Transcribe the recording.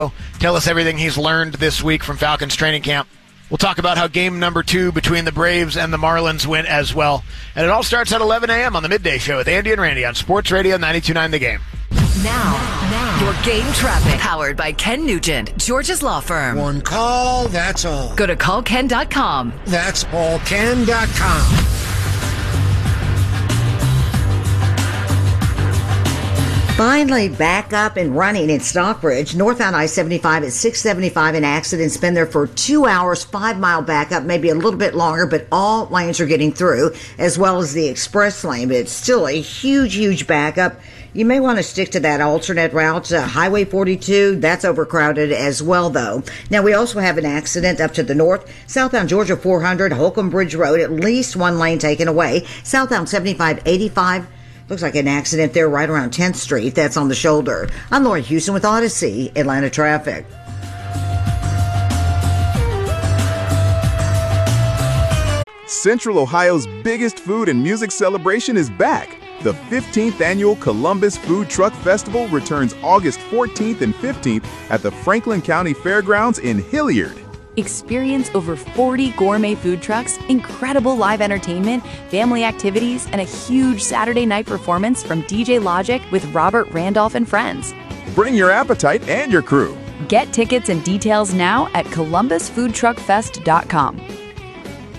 tell us everything he's learned this week from Falcons training camp. We'll talk about how game number 2 between the Braves and the Marlins went as well. And it all starts at 11 a.m. on the Midday Show with Andy and Randy on Sports Radio 92.9 The Game. Now, your game traffic. Powered by Ken Nugent, George's Law Firm. One call, that's all. Go to callken.com. That's allken.com. Finally back up and running in Stockbridge. Northbound I-75 at 675. An accident's been there for 2 hours, 5-mile backup, maybe a little bit longer, but all lanes are getting through, as well as the express lane. But it's still a huge backup. You may want to stick to that alternate route. Highway 42, that's overcrowded as well, though. Now, we also have an accident up to the north. Southbound Georgia 400, Holcomb Bridge Road, at least one lane taken away. Southbound 7585. Looks like an accident there right around 10th Street. That's on the shoulder. I'm Lauren Houston with Odyssey, Atlanta Traffic. Central Ohio's biggest food and music celebration is back. The 15th annual Columbus Food Truck Festival returns August 14th and 15th at the Franklin County Fairgrounds in Hilliard. Experience over 40 gourmet food trucks, incredible live entertainment, family activities, and a huge Saturday night performance from DJ Logic with Robert Randolph and friends. Bring your appetite and your crew. Get tickets and details now at columbusfoodtruckfest.com.